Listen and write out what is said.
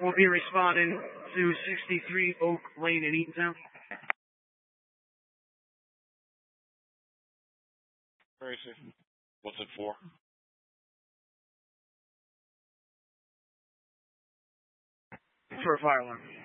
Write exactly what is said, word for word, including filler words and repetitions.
will be responding to sixty-three Oak Lane in Eatontown. Where is it? What's it for? For a fire alarm.